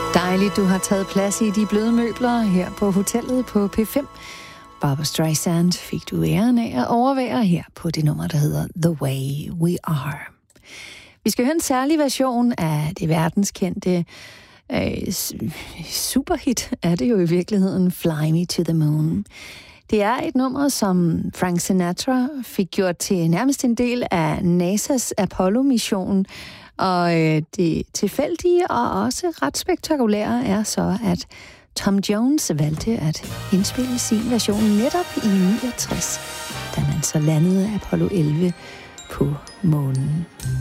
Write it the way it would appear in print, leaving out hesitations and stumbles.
Dejligt, du har taget plads i de bløde møbler her på hotellet på P5. Barbra Streisand fik du æren af at overvære her på det nummer, der hedder The Way We Are. Vi skal høre en særlig version af det verdenskendte superhit, er det jo i virkeligheden, Fly Me to the Moon. Det er et nummer, som Frank Sinatra fik gjort til nærmest en del af NASA's Apollo-mission. Og det tilfældige og også ret spektakulære er så, at Tom Jones valgte at indspille sin version netop i 69, da man så landede Apollo 11 på månen.